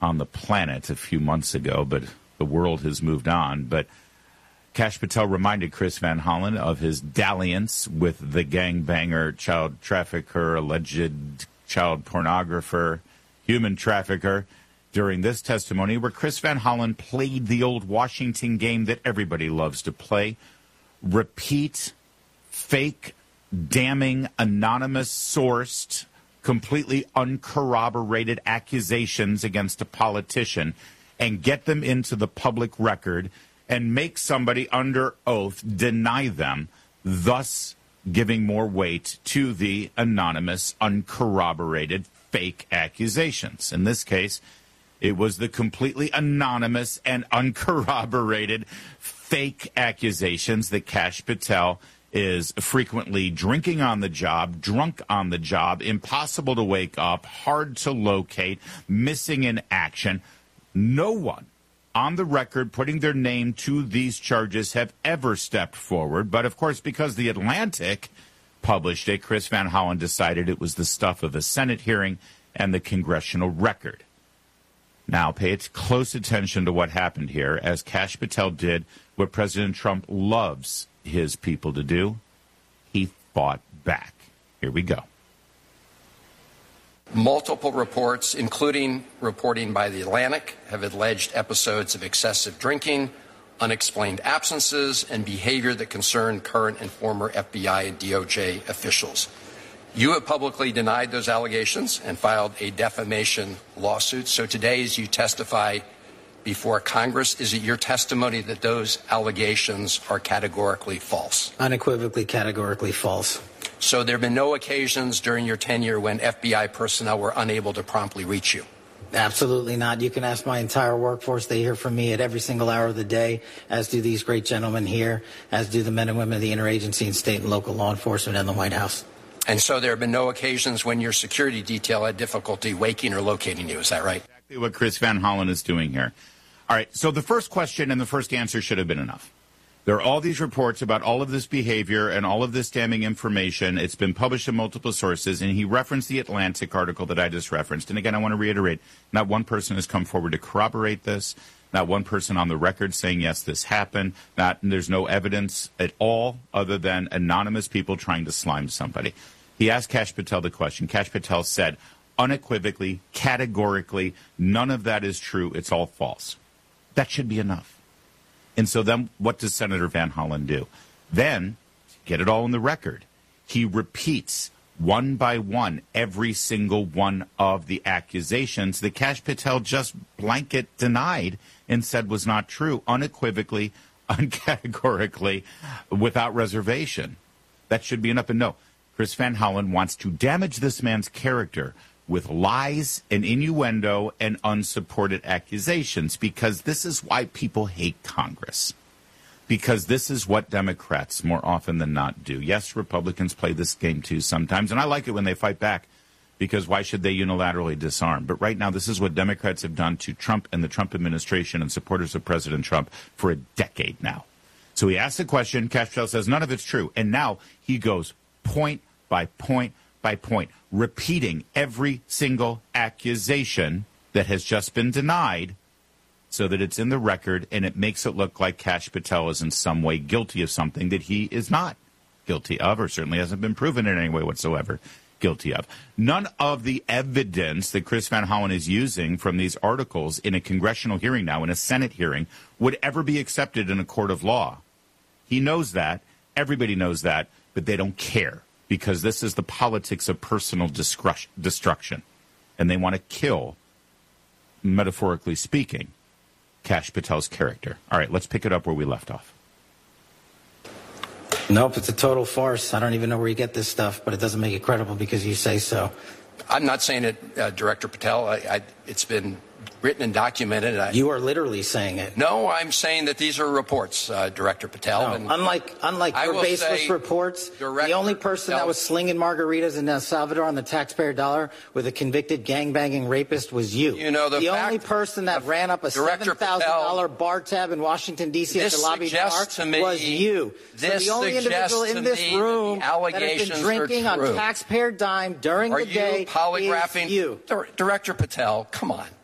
on the planet a few months ago, but the world has moved on. But Kash Patel reminded Chris Van Hollen of his dalliance with the gangbanger, child trafficker, alleged child pornographer, human trafficker during this testimony, where Chris Van Hollen played the old Washington game that everybody loves to play. Repeat, fake, damning, anonymous, sourced, completely uncorroborated accusations against a politician and get them into the public record and make somebody under oath deny them, thus giving more weight to the anonymous, uncorroborated, fake accusations. In this case, it was the completely anonymous and uncorroborated fake accusations that Kash Patel is frequently drinking on the job, drunk on the job, impossible to wake up, hard to locate, missing in action. No one on the record putting their name to these charges have ever stepped forward. But, of course, because The Atlantic published it, Chris Van Hollen decided it was the stuff of a Senate hearing and the congressional record. Now, pay close attention to what happened here, as Kash Patel did what President Trump loves his people to do. He fought back. Here we go. Multiple reports, including reporting by The Atlantic, have alleged episodes of excessive drinking, unexplained absences, and behavior that concern current and former FBI and DOJ officials. You have publicly denied those allegations and filed a defamation lawsuit. So today, as you testify before Congress, is it your testimony that those allegations are categorically false? Unequivocally, categorically false. So there have been no occasions during your tenure when FBI personnel were unable to promptly reach you? Absolutely not. You can ask my entire workforce. They hear from me at every single hour of the day, as do these great gentlemen here, as do the men and women of the interagency and state and local law enforcement and the White House. And so there have been no occasions when your security detail had difficulty waking or locating you. Is that right? Exactly what Chris Van Hollen is doing here. All right, so the first question and the first answer should have been enough. There are all these reports about all of this behavior and all of this damning information. It's been published in multiple sources, and he referenced the Atlantic article that I just referenced. And again, I want to reiterate, not one person has come forward to corroborate this, not one person on the record saying, yes, this happened. There's no evidence at all other than anonymous people trying to slime somebody. He asked Kash Patel the question. Kash Patel said, unequivocally, categorically, none of that is true. It's all false. That should be enough. And so then what does Senator Van Hollen do? Then, get it all in the record, he repeats one by one every single one of the accusations that Kash Patel just blanket denied and said was not true, unequivocally, uncategorically, without reservation. That should be enough. And no, Chris Van Hollen wants to damage this man's character with lies and innuendo and unsupported accusations, because this is why people hate Congress. Because this is what Democrats more often than not do. Yes, Republicans play this game too sometimes, and I like it when they fight back, because why should they unilaterally disarm? But right now, this is what Democrats have done to Trump and the Trump administration and supporters of President Trump for a decade now. So he asks the question, Kash Patel says none of it's true, and now he goes point by point by point, repeating every single accusation that has just been denied so that it's in the record, and it makes it look like Kash Patel is in some way guilty of something that he is not guilty of, or certainly hasn't been proven in any way whatsoever guilty of. None of the evidence that Chris Van Hollen is using from these articles in a congressional hearing now, in a Senate hearing, would ever be accepted in a court of law. He knows that. Everybody knows that, but they don't care, because this is the politics of personal destruction. And they want to kill, metaphorically speaking, Kash Patel's character. All right, let's pick it up where we left off. Nope, it's a total farce. I don't even know where you get this stuff, but it doesn't make it credible because you say so. I'm not saying it, Director Patel. It's been written and documented. You are literally saying it. No, I'm saying that these are reports, Director Patel. No, and unlike your baseless reports, the only person that was slinging margaritas in El Salvador on the taxpayer dollar with a convicted gangbanging rapist was you. You know, the only person that ran up a $7,000 bar tab in Washington, D.C. at the lobby bar was you. So the only individual in this room that has been drinking on taxpayer dime during the day is you. Director Patel, come on.